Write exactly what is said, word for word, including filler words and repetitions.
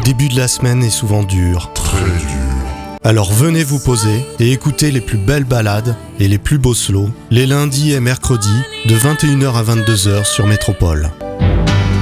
début de la semaine est souvent dur. Très dur. Alors venez vous poser et écoutez les plus belles ballades et les plus beaux slows les lundis et mercredis de vingt et une heures à vingt-deux heures sur Métropole.